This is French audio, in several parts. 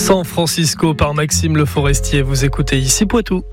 San Francisco par Maxime Le Forestier. Vous écoutez Ici Poitou.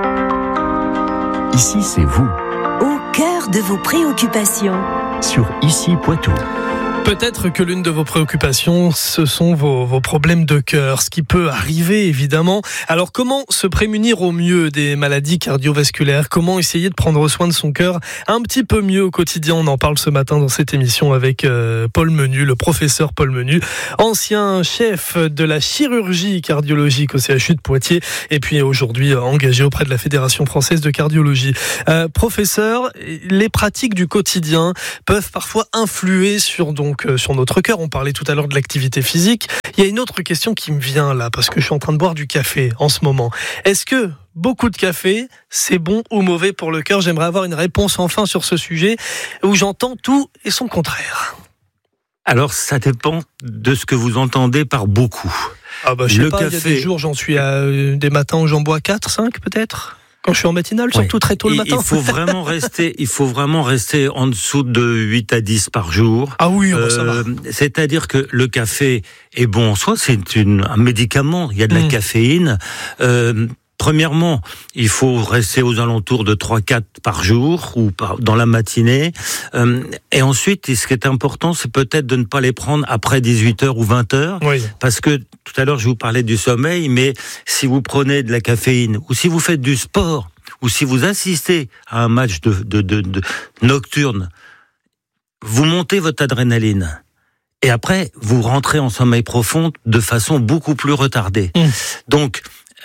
Ici, c'est vous. Au cœur de vos préoccupations. Sur Ici Poitou. Peut-être que l'une de vos préoccupations, ce sont vos problèmes de cœur, ce qui peut arriver évidemment. Alors comment se prémunir au mieux des maladies cardiovasculaires ? Comment essayer de prendre soin de son cœur un petit peu mieux au quotidien ? On en parle ce matin dans cette émission avec Paul Menu, le professeur Paul Menu, ancien chef de la chirurgie cardiologique au CHU de Poitiers et puis aujourd'hui engagé auprès de la Fédération française de cardiologie. Professeur, les pratiques du quotidien peuvent parfois influer sur notre cœur. On parlait tout à l'heure de l'activité physique. Il y a une autre question qui me vient là, parce que je suis en train de boire du café en ce moment. Est-ce que beaucoup de café, c'est bon ou mauvais pour le cœur ? J'aimerais avoir une réponse enfin sur ce sujet, où j'entends tout et son contraire. Alors, ça dépend de ce que vous entendez par beaucoup. Je sais pas, café... il y a des jours, j'en suis à des matins où j'en bois 4, 5 peut-être ? Quand je suis en matinale, surtout très tôt le matin. Il faut vraiment rester en dessous de 8 à 10 par jour. Ah oui, ça va. C'est-à-dire que le café est bon en soi, c'est un médicament, il y a de la caféine. Premièrement, il faut rester aux alentours de 3-4 par jour ou dans la matinée. Et ensuite, ce qui est important, c'est peut-être de ne pas les prendre après 18h ou 20h. Oui. Parce que tout à l'heure, je vous parlais du sommeil, mais si vous prenez de la caféine ou si vous faites du sport ou si vous assistez à un match de nocturne, vous montez votre adrénaline. Et après, vous rentrez en sommeil profond de façon beaucoup plus retardée. Donc,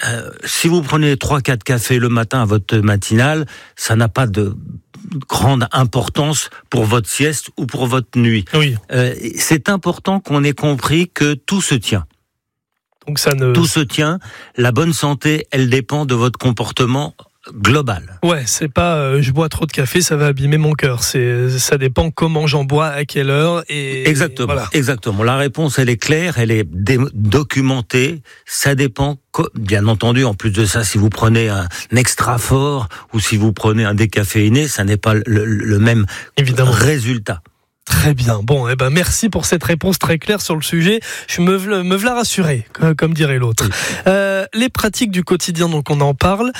si vous prenez 3-4 cafés le matin à votre matinale, ça n'a pas de grande importance pour votre sieste ou pour votre nuit. Oui. C'est important qu'on ait compris que tout se tient. Donc tout se tient. La bonne santé, elle dépend de votre comportement global. Ouais, c'est pas je bois trop de café, ça va abîmer mon cœur. Ça dépend comment j'en bois, à quelle heure et exactement. Voilà. Exactement. La réponse, elle est claire, elle est documentée. Ça dépend, bien entendu. En plus de ça, si vous prenez un extra fort ou si vous prenez un décaféiné, ça n'est pas le même résultat. Très bien. Bon, merci pour cette réponse très claire sur le sujet. Je me v'là rassuré, comme dirait l'autre. Les pratiques du quotidien, donc on en parle.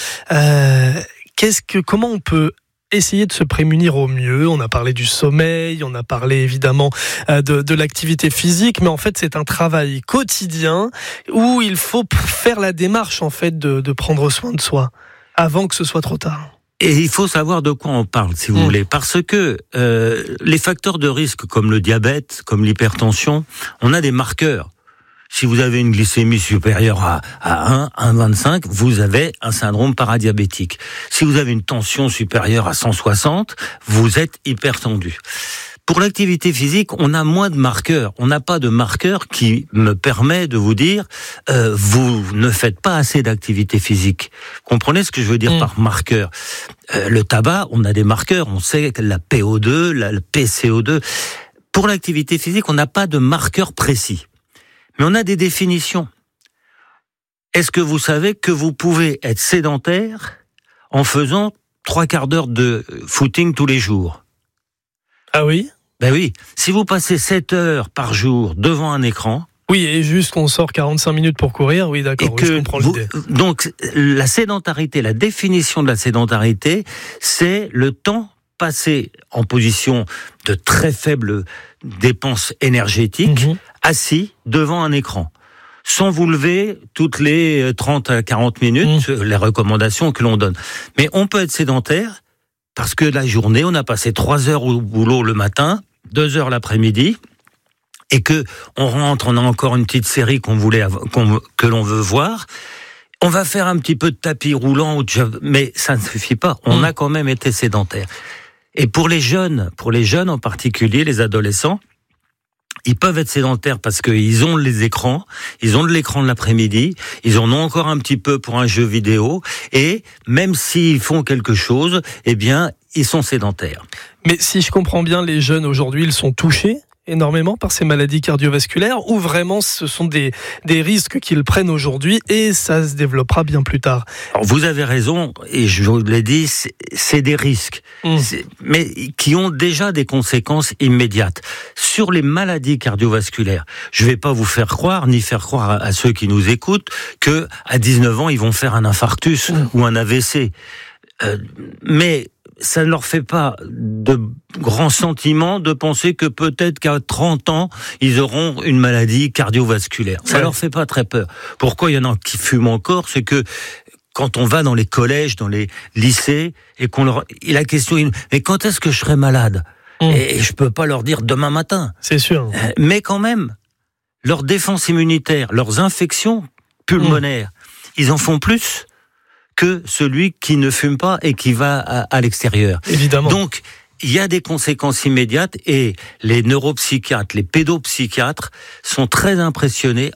Comment on peut essayer de se prémunir au mieux ? On a parlé du sommeil, on a parlé évidemment de l'activité physique, mais en fait c'est un travail quotidien où il faut faire la démarche en fait de prendre soin de soi avant que ce soit trop tard. Et il faut savoir de quoi on parle, si vous voulez, parce que les facteurs de risque comme le diabète, comme l'hypertension, on a des marqueurs. Si vous avez une glycémie supérieure à 1,25, vous avez un syndrome paradiabétique. Si vous avez une tension supérieure à 160, vous êtes hypertendu. Pour l'activité physique, on a moins de marqueurs. On n'a pas de marqueur qui me permet de vous dire vous ne faites pas assez d'activité physique. Comprenez ce que je veux dire par marqueur ? Le tabac, on a des marqueurs. On sait que la PO2, le PCO2. Pour l'activité physique, on n'a pas de marqueur précis. Mais on a des définitions. Est-ce que vous savez que vous pouvez être sédentaire en faisant 3/4 d'heure de footing tous les jours ? Ah oui ? Ben oui. Si vous passez 7 heures par jour devant un écran... Oui, et juste qu'on sort 45 minutes pour courir, oui d'accord, je comprends l'idée. Donc, la sédentarité, la définition de la sédentarité, c'est le temps passé en position de très faible dépense énergétique, assis devant un écran. Sans vous lever toutes les 30 à 40 minutes, les recommandations que l'on donne. Mais on peut être sédentaire parce que la journée, on a passé 3 heures au boulot le matin, 2 heures l'après-midi, et que on rentre, on a encore une petite série que l'on veut voir. On va faire un petit peu de tapis roulant, mais ça ne suffit pas. On a quand même été sédentaire. Et pour les jeunes en particulier, les adolescents, ils peuvent être sédentaires parce qu'ils ont les écrans, ils ont de l'écran de l'après-midi, ils en ont encore un petit peu pour un jeu vidéo, et même s'ils font quelque chose, eh bien, ils sont sédentaires. Mais si je comprends bien, les jeunes aujourd'hui, ils sont touchés énormément par ces maladies cardiovasculaires ou vraiment ce sont des risques qu'ils prennent aujourd'hui et ça se développera bien plus tard? Alors vous avez raison, et je vous l'ai dit, c'est des risques, mais qui ont déjà des conséquences immédiates. Sur les maladies cardiovasculaires, je ne vais pas vous faire croire, ni faire croire à ceux qui nous écoutent, que à 19 ans, ils vont faire un infarctus ou un AVC. Mais ça ne leur fait pas de grands sentiments de penser que peut-être qu'à 30 ans, ils auront une maladie cardiovasculaire. Ça leur fait pas très peur. Pourquoi il y en a qui fument encore? C'est que quand on va dans les collèges, dans les lycées, et la question est, mais quand est-ce que je serai malade? Et je peux pas leur dire demain matin. C'est sûr. Mais quand même, leur défense immunitaire, leurs infections pulmonaires, ils en font plus que celui qui ne fume pas et qui va à l'extérieur. Évidemment. Donc, il y a des conséquences immédiates et les neuropsychiatres, les pédopsychiatres sont très impressionnés